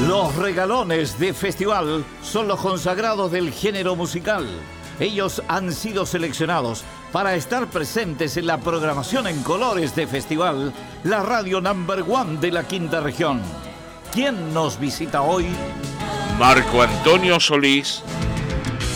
Los regalones de festival son los consagrados del género musical. Ellos han sido seleccionados para estar presentes en la programación en colores de festival, la radio number one de la quinta región. ¿Quién nos visita hoy? Marco Antonio Solís,